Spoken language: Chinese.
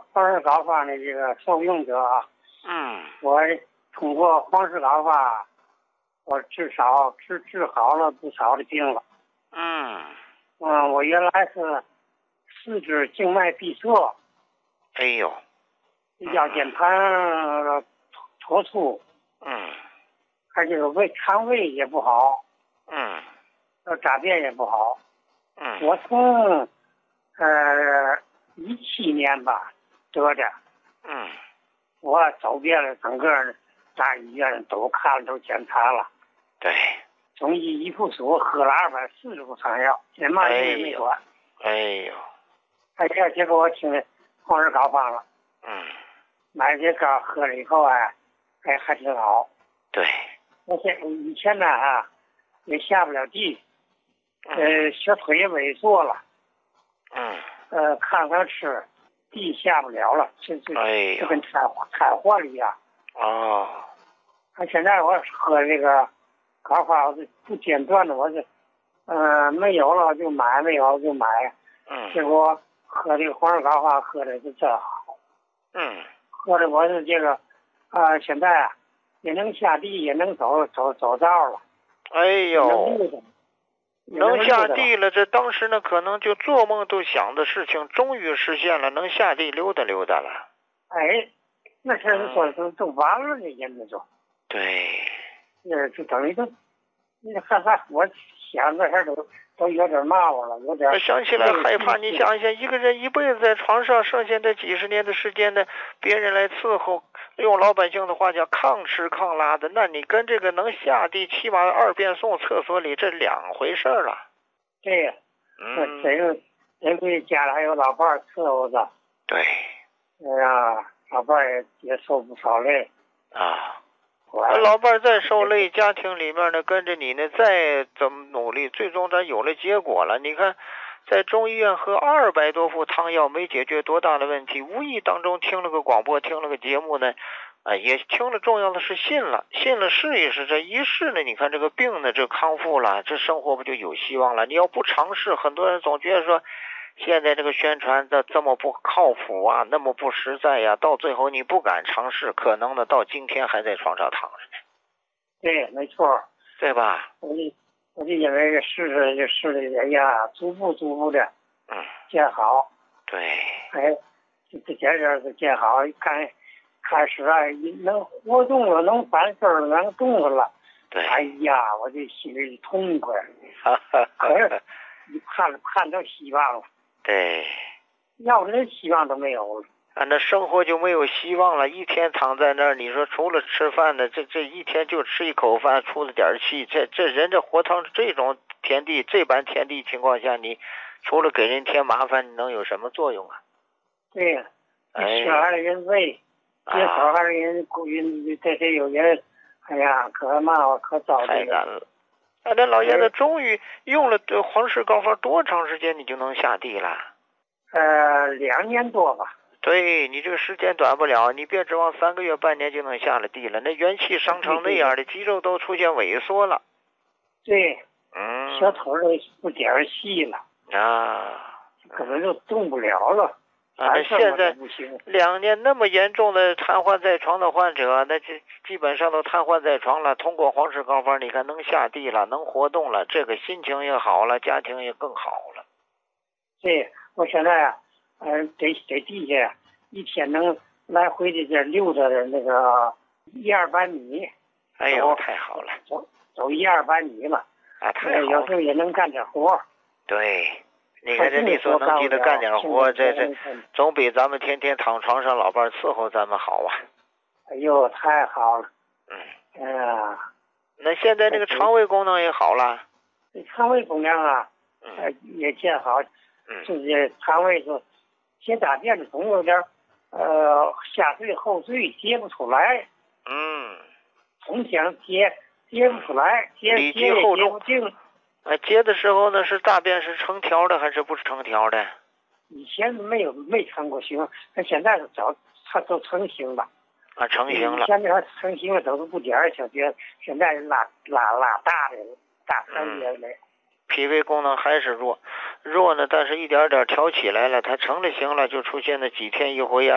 黄氏膏方的这个受用者啊。我通过黄氏膏方，我至少治好了不少的病了。我原来是四肢静脉闭塞， 哎呦， 腰间盘脱出，还这个肠胃也不好，大便也不好。我从17年吧得的。我走遍了整个大医院，都看了，都检查了。 对。 中医一副所喝了240副汤药，连嘛也没管。 哎呦。 结果我听黄氏膏方了。买这膏喝了以后还挺好。 对。 我以前呢也下不了地，小腿也萎缩了。看吃地下不了了，就跟瘫痪了一样。现在我喝这个膏方，我是不间断的，我是没有了就买，没有就买。结果喝这个黄氏膏方喝的是真好。喝的我是这个现在也能下地，也能走道了。 哎呦，能下地了，这当时呢可能就做梦都想的事情终于实现了，能下地溜达溜达了。 那事儿说都完了，那现在就。 对。 就等于我想这事儿都有点骂我了，有点。 想起来害怕。你想想，一个人一辈子在床上，剩下这几十年的时间呢，别人来伺候，用老百姓的话叫抗吃抗拉的，那你跟这个能下地起码2遍送厕所里，这两回事了。 对呀。这回家里还有老伴儿伺候着。 对。 老伴儿也受不少累。 老伴再受累，家庭里面呢跟着你呢再怎么努力，最终咱有了结果了。你看，在中医院喝200多副汤药没解决多大的问题，无意当中听了个广播，听了个节目呢，也听了，重要的是信了试一试，这一试呢，你看这个病呢这康复了，这生活不就有希望了？你要不尝试，很多人总觉得说现在这个宣传的这么不靠谱啊，那么不实在呀，到最后你不敢尝试，可能呢到今天还在床上躺着呢。 对，没错， 对吧？ 我就因为试的，逐步的见好。 对。 这件事是见好，开始能活动了，能翻身了，能动了。 对。 我这心里痛快。可是你看到希望了。 对。 要不连希望都没有了。 那生活就没有希望了，一天躺在那儿，你说除了吃饭的，这一天就吃一口饭，出了点气，这人这活成这种这般田地情况下，你除了给人添麻烦，你能有什么作用啊？ 对呀。小孩的人喂，接小孩的人雇人，这有人，可糟太难了。这老爷子终于用了黄氏膏方多长时间你就能下地了 ？2年多吧。 对，你这个时间短不了，你别指望3个月半年就能下了地了，那元气伤成那样的，肌肉都出现萎缩了。 对。小腿都不点细了。根本就动不了了。 现在2年那么严重的瘫痪在床的患者，那基本上都瘫痪在床了。通过黄氏膏方，你看能下地了，能活动了，这个心情也好了，家庭也更好了。 对，我现在在地下一天能来回的这溜达的那个100-200米。 哎呦，太好了！ 走100-200米了。 太好了。 有时候也能干点活。 对。你看这力所能及的干点活，这总比咱们天天躺床上老伴伺候咱们好啊！ 哎呦，太好了！ 那现在这个肠胃功能也好了。 肠胃功能也见好。就是肠胃就解大便的总有点下坠后坠，解不出来。总想解不出来，解也解不定。 接的时候呢，是大便是成条的还是不是成条的？ 以前没成过型，那现在它都成型了。 成型了。 现在它成型了，都是不点儿小便，现在拉大的大肠结的。 脾胃功能还是弱呢，但是一点点调起来了，它成了型了，就出现了几天一回